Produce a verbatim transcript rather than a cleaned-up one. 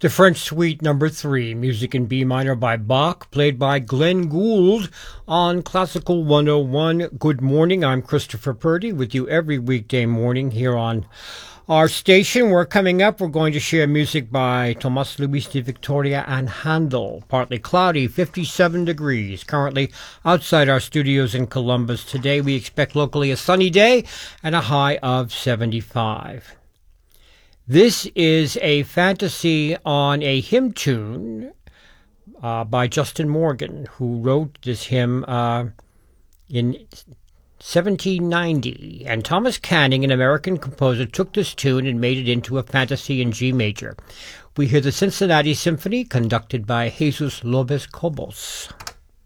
The French Suite number three, music in B minor by Bach, played by Glenn Gould on Classical one oh one. Good morning, I'm Christopher Purdy with you every weekday morning here on our station. We're coming up, we're going to share music by Thomas Luis de Victoria and Handel. Partly cloudy, fifty-seven degrees, currently outside our studios in Columbus. Today we expect locally a sunny day and a high of seventy-five. This is a fantasy on a hymn tune uh, by Justin Morgan, who wrote this hymn uh, in seventeen ninety. And Thomas Canning, an American composer, took this tune and made it into a fantasy in G major. We hear the Cincinnati Symphony, conducted by Jesus Lopez Cobos.